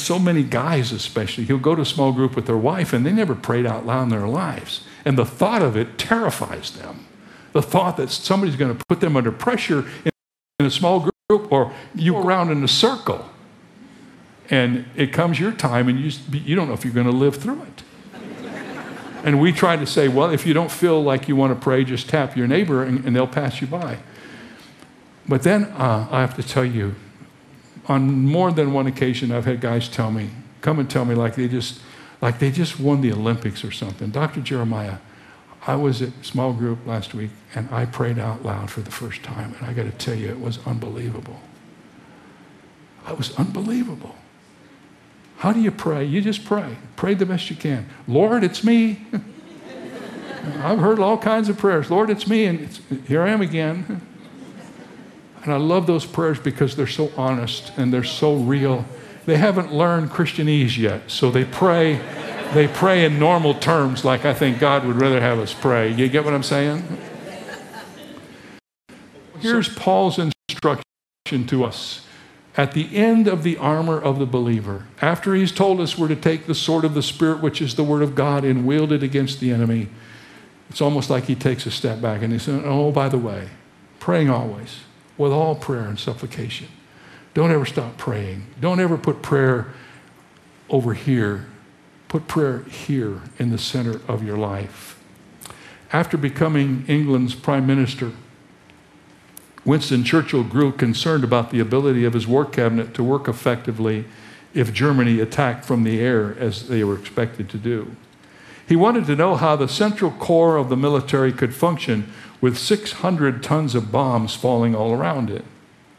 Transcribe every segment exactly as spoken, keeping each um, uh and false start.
so many guys especially, who'll go to a small group with their wife and they never prayed out loud in their lives. And the thought of it terrifies them. The thought that somebody's going to put them under pressure in, in a small group, or you go around in a circle. And it comes your time and you, you don't know if you're going to live through it. And we try to say, well, if you don't feel like you want to pray, just tap your neighbor and, and they'll pass you by. But then uh, I have to tell you, on more than one occasion, I've had guys tell me, come and tell me like they just, like they just won the Olympics or something. Doctor Jeremiah, I was at small group last week and I prayed out loud for the first time. And I got to tell you, it was unbelievable. It was unbelievable. How do you pray? You just pray. Pray the best you can. Lord, it's me. I've heard all kinds of prayers. Lord, it's me, and it's, here I am again. And I love those prayers because they're so honest and they're so real. They haven't learned Christianese yet, so they pray, they pray in normal terms like I think God would rather have us pray. You get what I'm saying? Here's Paul's instruction to us. At the end of the armor of the believer, after he's told us we're to take the sword of the Spirit, which is the word of God, and wield it against the enemy, it's almost like he takes a step back and he says, oh, by the way, praying always, with all prayer and supplication. Don't ever stop praying. Don't ever put prayer over here. Put prayer here in the center of your life. After becoming England's prime minister, Winston Churchill grew concerned about the ability of his war cabinet to work effectively if Germany attacked from the air as they were expected to do. He wanted to know how the central core of the military could function with six hundred tons of bombs falling all around it.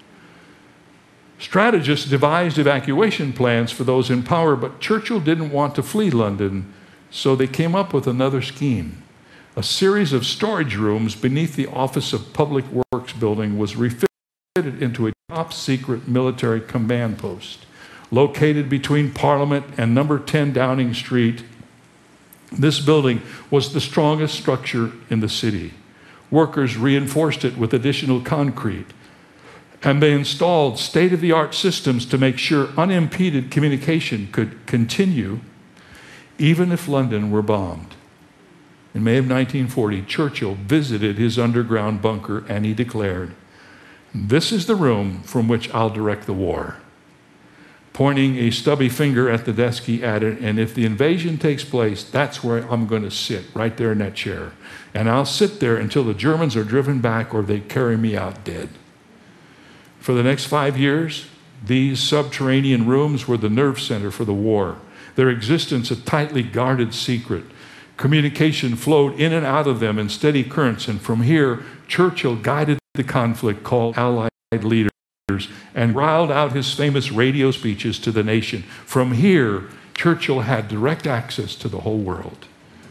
Strategists devised evacuation plans for those in power, but Churchill didn't want to flee London, so they came up with another scheme. A series of storage rooms beneath the Office of Public Works building was refitted into a top-secret military command post located between Parliament and number ten Downing Street. This building was the strongest structure in the city. Workers reinforced it with additional concrete, and they installed state-of-the-art systems to make sure unimpeded communication could continue even if London were bombed. In May of nineteen forty, Churchill visited his underground bunker and he declared, "This is the room from which I'll direct the war." Pointing a stubby finger at the desk, he added, "And if the invasion takes place, that's where I'm going to sit, right there in that chair. And I'll sit there until the Germans are driven back or they carry me out dead." For the next five years, these subterranean rooms were the nerve center for the war, their existence a tightly guarded secret. Communication flowed in and out of them in steady currents, and from here, Churchill guided the conflict, called Allied leaders, and riled out his famous radio speeches to the nation. From here, Churchill had direct access to the whole world.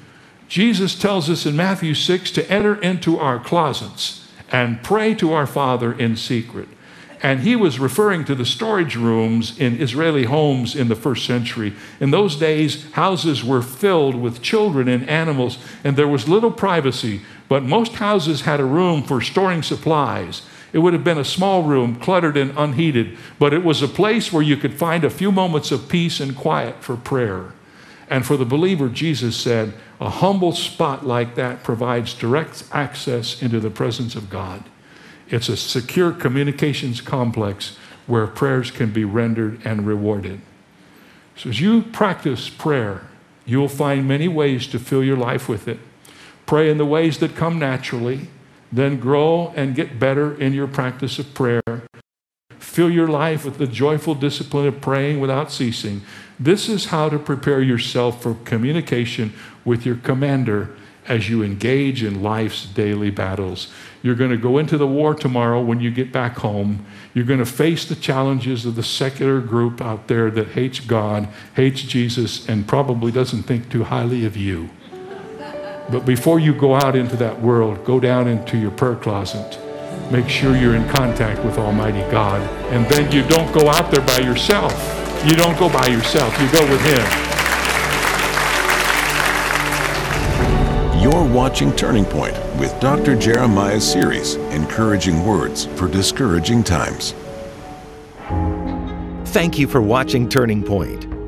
Jesus tells us in Matthew six to enter into our closets and pray to our Father in secret. And he was referring to the storage rooms in Israeli homes in the first century. In those days, houses were filled with children and animals, and there was little privacy, but most houses had a room for storing supplies. It would have been a small room, cluttered and unheated, but it was a place where you could find a few moments of peace and quiet for prayer. And for the believer, Jesus said, a humble spot like that provides direct access into the presence of God. It's a secure communications complex where prayers can be rendered and rewarded. So as you practice prayer, you will find many ways to fill your life with it. Pray in the ways that come naturally, then grow and get better in your practice of prayer. Fill your life with the joyful discipline of praying without ceasing. This is how to prepare yourself for communication with your commander as you engage in life's daily battles. You're going to go into the war tomorrow when you get back home. You're going to face the challenges of the secular group out there that hates God, hates Jesus, and probably doesn't think too highly of you. But before you go out into that world, go down into your prayer closet. Make sure you're in contact with Almighty God. And then you don't go out there by yourself. You don't go by yourself. You go with Him. You're watching Turning Point with Doctor Jeremiah's series, Encouraging Words for Discouraging Times. Thank you for watching Turning Point.